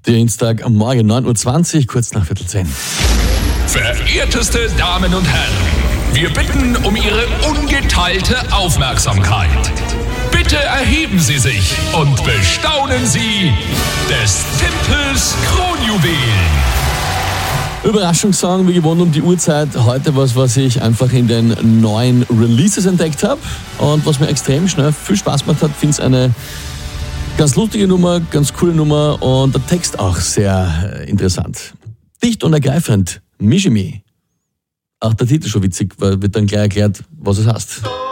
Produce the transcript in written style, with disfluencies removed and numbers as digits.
Dienstagmorgen 9.20 Uhr, kurz nach 9:10. Verehrteste Damen und Herren, wir bitten um Ihre ungeteilte Aufmerksamkeit. Bitte erheben Sie sich und bestaunen Sie des Tempels Kronjuwel. Überraschungssong, wie gewohnt um die Uhrzeit. Heute was ich einfach in den neuen Releases entdeckt habe und was mir extrem schnell viel Spaß gemacht hat. Finde es eine ganz lustige Nummer, ganz coole Nummer und der Text auch sehr interessant. Dicht und ergreifend, Mishimi. Auch der Titel schon witzig, weil wird dann gleich erklärt, was es heißt.